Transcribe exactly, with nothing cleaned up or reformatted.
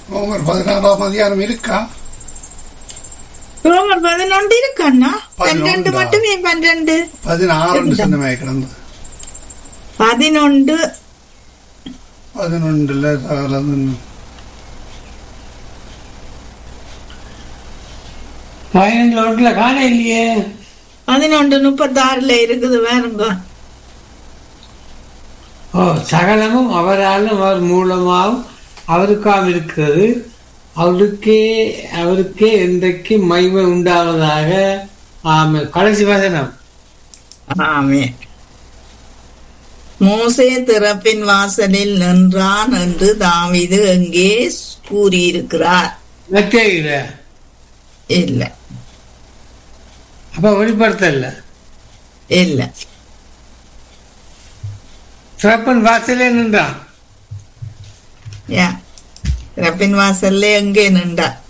ரோமர் பதினாறாம் அதிகாரம் இருக்கா? ரோமர் பதினொன்று இருக்கு அண்ணா. பன்னிரண்டு மட்டுமே. பன்னிரண்டு பதினாறு சொன்னமே கிடந்தது. பதினொன்று பதினொன்றுல பதினொன்று ஒன்றுல காண இல்லையே. பதினொன்று முப்பத்தி ஆறுல இருக்குது வேறுங்க. ஓ, சகலமும் அவராலும் அவர் மூலமாகவும் அவருக்காக இருக்கிறது. அவருக்கே அவருக்கே என்றைக்கு மகிமை உண்டாவதாக. ஆமே. கடைசி வசனம். ஆமே. மோசே திறப்பின் வாசலில் நின்றான் என்று தாவீது எங்கே கூறியிருக்கிறார்? மத்தேயுல இல்ல. அப்ப வெளிப்படுத்தல இல்ல. திறப்பின் வாசலே நின்றான். திறப்பின் வாசல்ல எங்கே நின்றான்?